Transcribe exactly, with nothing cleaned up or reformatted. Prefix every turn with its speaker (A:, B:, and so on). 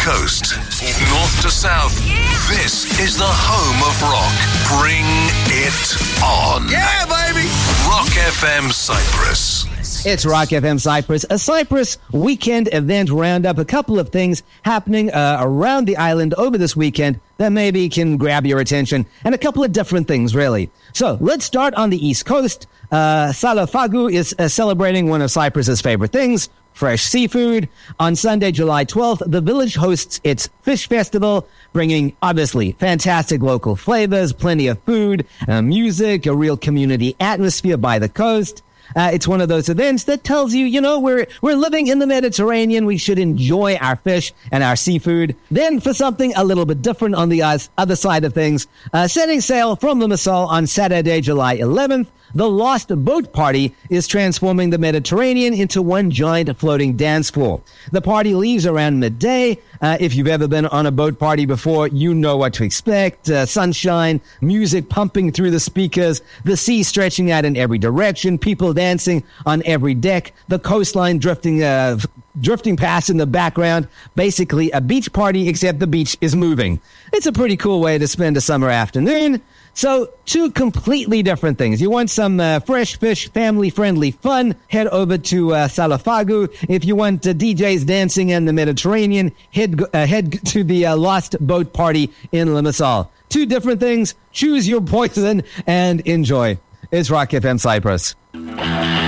A: coast, north to south, this is the home of rock. Bring it on.
B: Yeah, baby!
A: Rock F M Cyprus.
C: It's Rock F M Cyprus, a Cyprus weekend event roundup. A couple of things happening uh, around the island over this weekend that maybe can grab your attention, and a couple of different things, really. So let's start on the East Coast. Uh, Salafagu is uh, celebrating one of Cyprus's favorite things, fresh seafood. On Sunday, July twelfth, the village hosts its fish festival, bringing, obviously, fantastic local flavors, plenty of food, uh, music, a real community atmosphere by the coast. Uh, it's one of those events that tells you, you know, we're we're living in the Mediterranean. We should enjoy our fish and our seafood. Then, for something a little bit different on the other side of things, uh, setting sail from Limassol on Saturday, July eleventh, the Lost Boat Party is transforming the Mediterranean into one giant floating dance floor. The party leaves around midday. Uh, if you've ever been on a boat party before, you know what to expect. Uh, sunshine, music pumping through the speakers, the sea stretching out in every direction, people dancing on every deck, the coastline drifting uh, drifting past in the background. Basically a beach party, except the beach is moving. It's a pretty cool way to spend a summer afternoon. So, two completely different things. You want some uh, fresh fish, family-friendly fun, head over to uh, Salafagu. If you want uh, D Js dancing in the Mediterranean, head, uh, head to the uh, Lost Boat Party in Limassol. Two different things. Choose your poison and enjoy. It's Rock F M Cyprus.